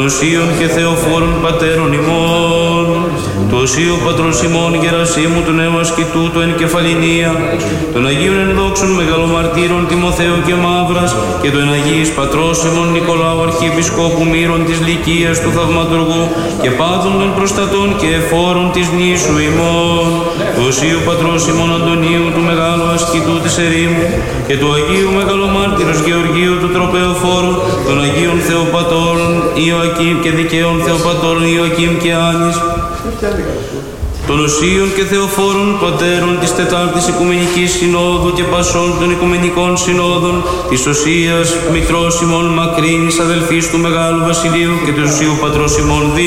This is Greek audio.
οσίων και θεοφόρων πατέρων ημών, το οσίο πατρός ημών Γερασίμου του νέου ασκητού του εν κεφαληνία, των Αγίων ενδόξων μεγαλομαρτύρων Τιμοθέου και Μαύρας και του εν Αγίης πατρός ημών Νικολάου Αρχιεπισκόπου Μύρων της Λυκίας του Θαυματουργού και πάντων των προστατών και εφόρων της νήσου ημών, του οσίου πατρός ημών Αντωνίου του μεγάλου ασκητού της ερήμου και του Αγίου μεγαλομάρτυρος Γεωργίου του Τροπεοφόρου, των Αγίων Θεοπατώρων Ιωακήμ και δικαίων Θεοπατώρων Ιωακήμ και Άνης, των οσίων και θεοφόρων πατέρων της Τετάρτης Οικουμενικής Συνόδου και πασών των Οικουμενικών Συνόδων, της οσίας Μητρός ημών Μακρύνης, αδελφής του Μεγάλου Βασιλείου και του οσίου πατρός ημών